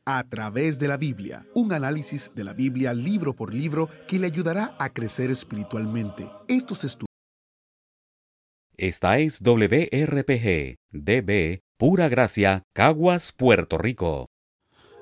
a través de la Biblia. Un análisis de la Biblia libro por libro que le ayudará a crecer espiritualmente. Estos estudios. Esta es WRPG, DB, Pura Gracia, Caguas, Puerto Rico.